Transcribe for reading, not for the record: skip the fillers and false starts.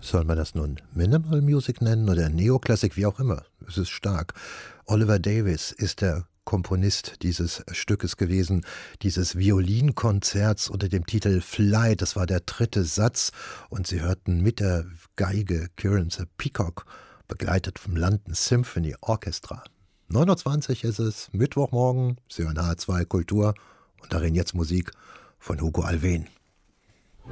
Soll man das nun Minimal Music nennen oder Neoklassik, wie auch immer? Es ist stark. Oliver Davies ist der Komponist dieses Stückes gewesen, dieses Violinkonzerts unter dem Titel Fly. Das war der dritte Satz und Sie hörten mit der Geige Kieran the Peacock, begleitet vom London Symphony Orchestra. 9:20 Uhr ist es, Mittwochmorgen, Sie hören H2 Kultur und darin jetzt Musik von Hugo Alfvén.